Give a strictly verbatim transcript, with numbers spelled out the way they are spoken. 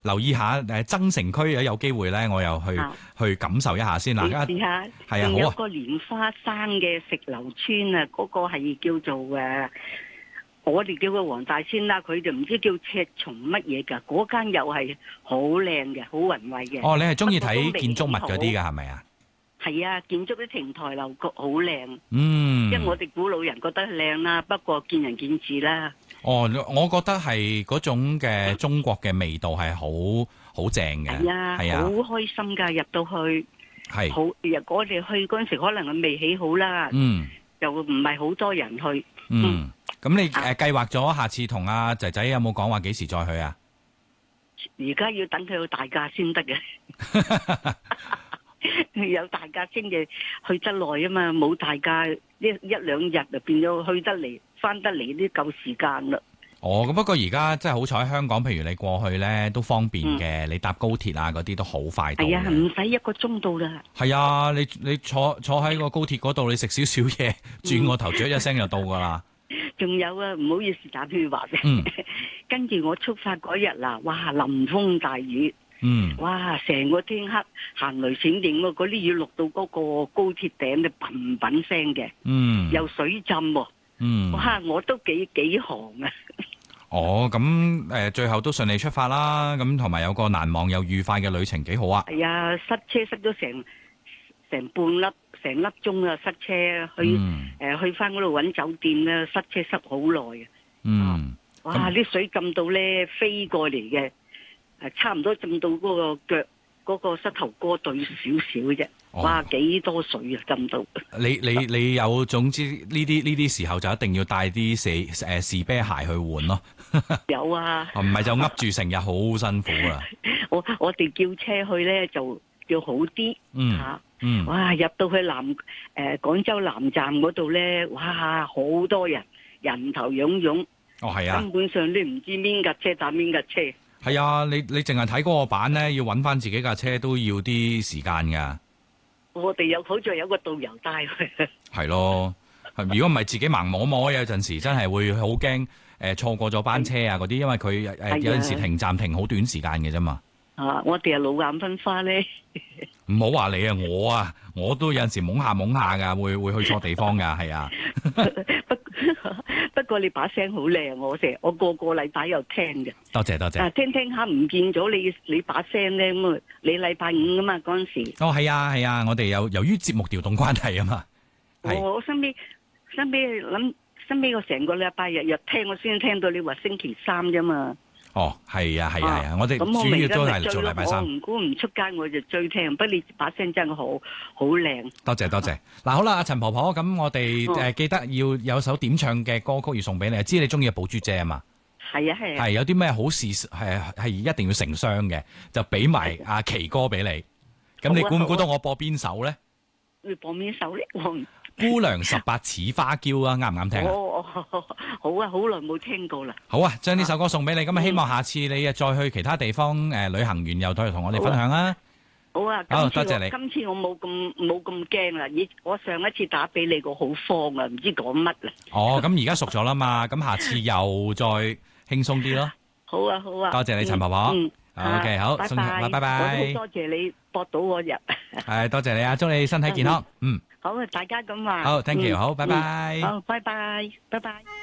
留意下誒增城區有機會咧，我又去、啊、去感受一下先啦。 你試下， 係啊， 仲有個蓮花山嘅石樓村啊，嗰、嗰個係叫做誒，我哋叫佢黃大仙啦，佢就唔知叫赤松乜嘢㗎。嗰間又係好靚嘅，好宏偉嘅。 哦，你係中意睇建築物嗰啲㗎係咪啊？ 係啊，建築啲亭台樓閣好靚。 嗯， 因為我哋古老人覺得靚啦，不過見仁見智啦。 哦，我覺得係嗰種嘅中國嘅味道係好好正嘅， 係啊，係啊，好開心㗎，入到去係好。若果我哋去嗰陣時，可能佢未起好啦，嗯，又唔係好多人去。 嗯，咁、嗯、你誒、啊、計劃咗下次同阿仔仔有冇講話幾時再去啊？ 而家要等佢有大假先得嘅，有大假先嘅去得耐啊嘛，冇大假一一兩日就變咗去得嚟。翻得嚟都夠時間啦。 哦，咁不過而家真係好彩，香港譬如你過去咧都方便嘅、嗯，你搭高鐵啊嗰啲都好快到。係啊， 唔使一個鐘到啦。係啊，你你坐坐喺個高鐵嗰度，你食少少嘢，轉個頭，咀一聲就到噶啦。 仲有啊，唔好意思打斷話嘅。嗯。跟住我出發嗰日啦，哇，淋風大雨。嗯。哇，成個天黑，行雷閃電喎，嗰啲雨落到嗰個高鐵頂咧，嘭嘭聲嘅。嗯。又水浸喎。嗯，哇！我都幾幾寒啊。 哦，咁誒、呃，最後都順利出發啦，咁同埋有個難忘又愉快嘅旅程，幾好啊。 係啊，塞車塞咗成成半粒成粒鐘啊，塞車去誒、嗯呃、去翻嗰度揾酒店咧，塞車塞好耐啊。嗯，哇！啲水浸到咧飛過嚟嘅，誒，差唔多浸到嗰個腳嗰、嗰個膝頭哥對少少嘅啫。哇！幾多水啊！浸到你你你有，總之呢啲呢啲時候就一定要帶啲士誒士啤鞋去換咯。 有啊， 唔係就噏住成日好辛苦啊！ 我我哋叫車去咧就叫好啲。嗯吓，嗯，哇！入到去南誒廣、呃、州南站嗰度咧，哇！好多人，人頭湧湧。哦，係啊，根本上你唔知邊架車打邊架車。 係啊，你你淨係睇嗰個版咧，要揾翻自己架車都要啲時間噶。 我哋有好似有個導遊帶去， 係咯。如果唔係自己盲摸摸，有陣時真係會好驚誒錯過咗班車啊嗰啲，因為佢誒、呃、有陣時停站停好短時間嘅啫嘛。 啊，我哋係老眼昏花咧。 唔好話你啊，我啊，我都有陣時懵下懵下噶，會會去錯地方噶，係啊。 不不過你把聲好靚，我成我個個禮拜有聽嘅。 多謝多謝。 啊，聽聽下唔見咗你你把聲咧，咁啊，你禮拜五噶嘛嗰陣時。 哦，係啊係啊，我哋有由於節目調動關係啊嘛。 我我身邊身邊諗身邊我成個禮拜日日聽，我先聽到你話星期三啫嘛。 哦，係啊係啊係啊，我哋主要都係做禮拜三。 我唔估唔出街我就追聽，不過你把聲真係好好靚。 多謝多謝。嗱好啦，阿陳婆婆，咁我哋誒記得要有首點唱嘅歌曲要送俾你，知你中意嘅寶珠姐啊嘛。係啊係啊。係有啲咩好事係係一定要成雙嘅，就俾埋阿奇哥俾你。咁你估唔估到我播邊首咧？ 你播邊首咧？ 姑娘十八似花嬌啊，啱唔啱聽啊？ 哦，好啊，好耐冇聽過啦。 好啊，將呢首歌送俾你，咁啊希望下次你啊再去其他地方誒、呃、旅行完又再同我哋分享啊。 好啊，好，多謝你。今次我冇咁冇咁驚啦，以我上一次打俾你個好慌啊，唔知講乜啦。 哦，咁而家熟咗啦嘛，咁下次又再輕鬆啲咯。 好啊，好啊。 多謝你，陳婆婆。 嗯。 O K，好， 拜拜拜。拜拜。 我都好多謝你駁到我入。 係，多謝你啊，祝你身體健康。嗯。 好啊，大家咁話。 好 ，thank you，好，拜拜。 好，拜拜，拜拜。